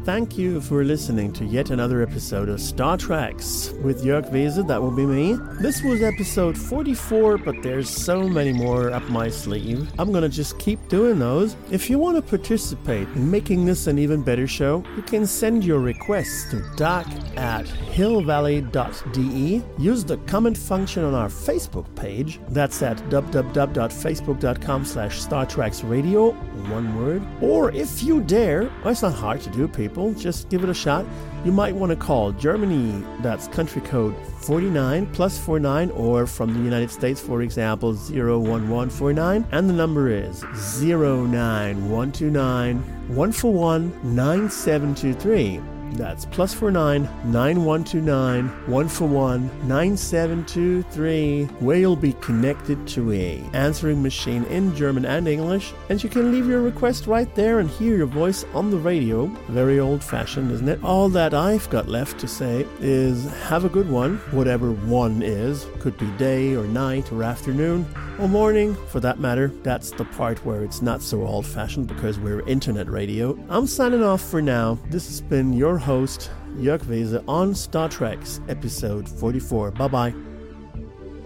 thank you for listening to yet another episode of Star Treks with Jörg Weze. That will be me. This was episode 44, but there's so many more up my sleeve. I'm gonna just keep doing those. If you want to participate in making this an even better show, you can send your requests to doc@hillvalley.de. Use the comment function on our Facebook page. That's at www.facebook.com/StarTreksRadio, one word. Or if you dare, it's not hard to do, people, just give it a shot. You might want to call Germany, that's country code 49 +49, or from the United States, for example, 01149, and the number is 09129 141 9723. That's +49 9129 141 9723, where you'll be connected to a answering machine in German and English, and you can leave your request right there and hear your voice on the radio. Very old-fashioned, isn't it? All that I've got left to say is have a good one, whatever one is. Could be day or night or afternoon or morning, for that matter. That's the part where it's not so old-fashioned because we're internet radio. I'm signing off for now. This has been your host, Jörg Weze, on Star Treks episode 44. Bye-bye.